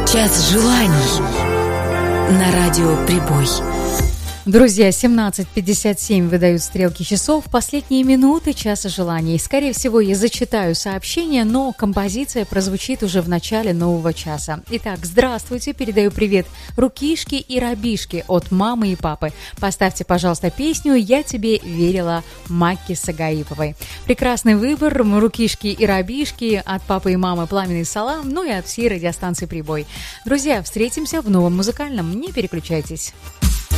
Час желаний на радио «Прибой». Друзья, 17:57 выдают стрелки часов. Последние минуты часа желаний. Скорее всего, я зачитаю сообщение, но композиция прозвучит уже в начале нового часа. Итак, здравствуйте, передаю привет Рукишке и Рабишке от мамы и папы. Поставьте, пожалуйста, песню «Я тебе верила» Макки Сагаиповой. Прекрасный выбор Рукишки и Рабишки от папы и мамы «Пламенный салам», ну и от всей радиостанции «Прибой». Друзья, встретимся в новом музыкальном. Не переключайтесь.